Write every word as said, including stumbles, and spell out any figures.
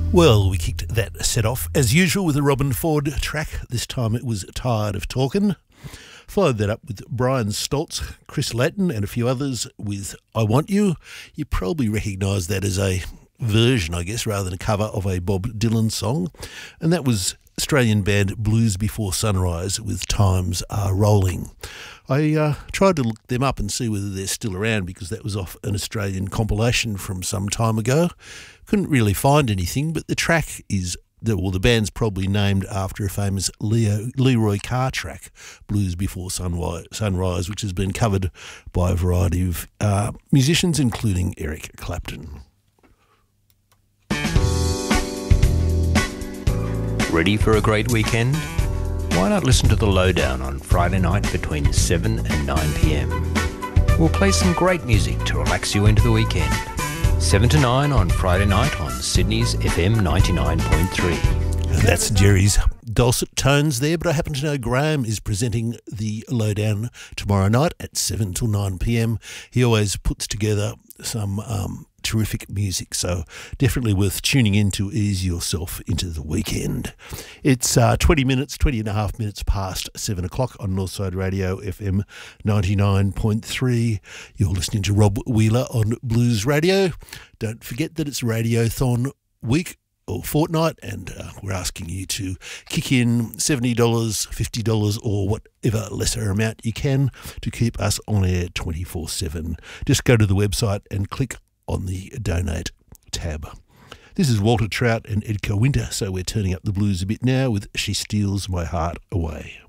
Well, we kicked that set off, as usual, with a Robin Ford track. This time it was Tired of Talking. Followed that up with Brian Stoltz, Chris Latin and a few others with I Want You. You probably recognise that as a version, I guess, rather than a cover of a Bob Dylan song. And that was Australian band Blues Before Sunrise with Times Are Rolling. I uh, tried to look them up and see whether they're still around because that was off an Australian compilation from some time ago. Couldn't really find anything, but the track is, well, the band's probably named after a famous Leo, Leroy Carr track, Blues Before Sunrise, Sunrise, which has been covered by a variety of uh, musicians, including Eric Clapton. Ready for a great weekend? Why not listen to The Lowdown on Friday night between seven and nine p.m. We'll play some great music to relax you into the weekend. seven to nine on Friday night on Sydney's F M ninety-nine point three. And that's Jerry's dulcet tones there, but I happen to know Graham is presenting The Lowdown tomorrow night at seven till nine p.m. He always puts together some um, terrific music, so definitely worth tuning in to ease yourself into the weekend. It's uh, twenty minutes, twenty and a half minutes past seven o'clock on Northside Radio F M ninety-nine point three. You're listening to Rob Wheeler on Blues Radio. Don't forget that it's Radiothon week or fortnight, and uh, we're asking you to kick in seventy dollars, fifty dollars or whatever lesser amount you can to keep us on air twenty-four seven. Just go to the website and click on the Donate tab. This is Walter Trout and Edco Winter, so we're turning up the blues a bit now with She Steals My Heart Away.